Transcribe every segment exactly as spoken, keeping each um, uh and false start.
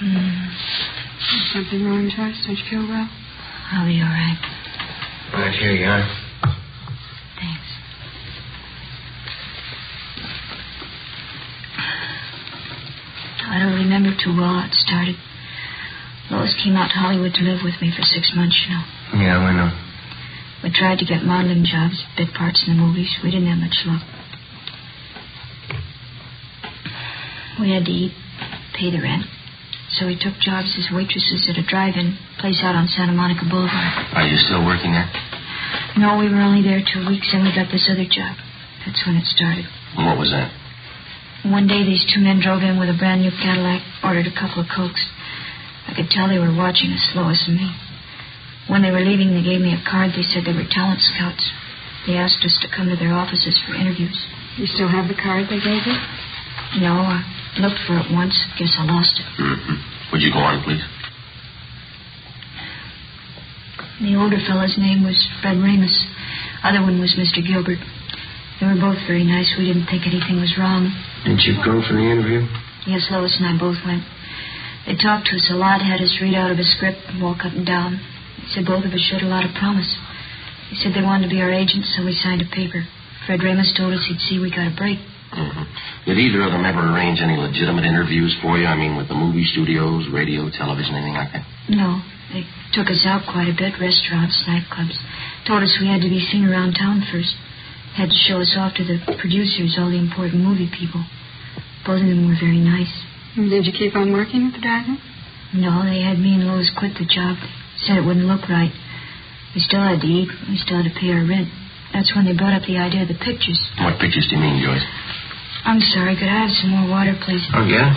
Mm. Is something wrong, Joyce? Don't you feel well? I'll be all right. Right, here you are. Thanks. I don't remember too well how it started. Lois came out to Hollywood to live with me for six months, you know. Yeah, I know. We tried to get modeling jobs, bit parts in the movies. We didn't have much luck. We had to eat, pay the rent. So we took jobs as waitresses at a drive-in place out on Santa Monica Boulevard. Are you still working there? No, we were only there two weeks, and we got this other job. That's when it started. And what was that? One day, these two men drove in with a brand new Cadillac, ordered a couple of Cokes. I could tell they were watching us, Lois and me. When they were leaving, they gave me a card. They said they were talent scouts. They asked us to come to their offices for interviews. You still have the card they gave you? No, I looked for it once. Guess I lost it. Mm-hmm. Would you go on, please? The older fellow's name was Fred Ramus. Other one was Mister Gilbert. They were both very nice. We didn't think anything was wrong. Didn't you go for the interview? Yes, Lois and I both went. They talked to us a lot, had us read out of a script and walk up and down. They said both of us showed a lot of promise. They said they wanted to be our agents, so we signed a paper. Fred Ramus told us he'd see we got a break. Mm-hmm. Did either of them ever arrange any legitimate interviews for you? I mean, with the movie studios, radio, television, anything like that? No. They took us out quite a bit, restaurants, nightclubs. Told us we had to be seen around town first. Had to show us off to the producers, all the important movie people. Both of them were very nice. Did you keep on working at the drive-in? No, they had me and Lois quit the job. Said it wouldn't look right. We still had to eat. We still had to pay our rent. That's when they brought up the idea of the pictures. What pictures do you mean, Joyce? I'm sorry. Could I have some more water, please? Oh, yeah?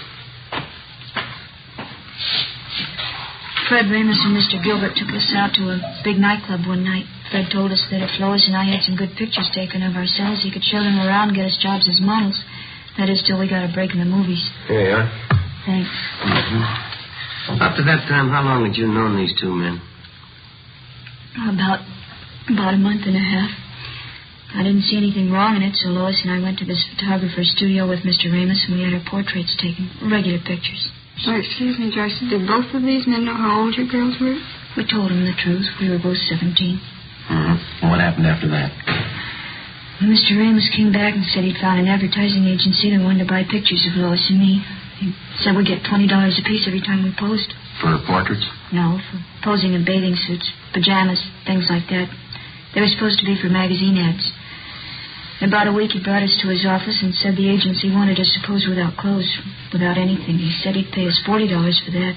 Fred Ramus and Mister Gilbert took us out to a big nightclub one night. Fred told us that if Lois and I had some good pictures taken of ourselves, he could show them around and get us jobs as models. That is, till we got a break in the movies. Here you are. Thanks. Mm-hmm. Up to that time, how long had you known these two men? About, about a month and a half. I didn't see anything wrong in it, so Lois and I went to this photographer's studio with Mister Ramus, and we had our portraits taken. Regular pictures. Oh, excuse me, Joyce. Did both of these men know how old your girls were? We told them the truth. We were both seventeen. Mm-hmm. What happened after that? Mister Ramus came back and said he'd found an advertising agency that wanted to buy pictures of Lois and me. He said we'd get twenty dollars apiece every time we posed. For portraits? No, for posing in bathing suits, pajamas, things like that. They were supposed to be for magazine ads. In about a week, he brought us to his office and said the agency wanted us to pose without clothes, without anything. He said he'd pay us forty dollars for that.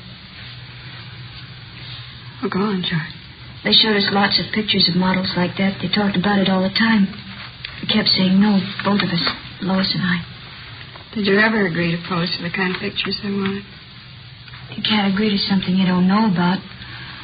Oh, go on, George. They showed us lots of pictures of models like that. They talked about it all the time. We kept saying no, both of us, Lois and I. Did you ever agree to pose for the kind of pictures they wanted? You can't agree to something you don't know about.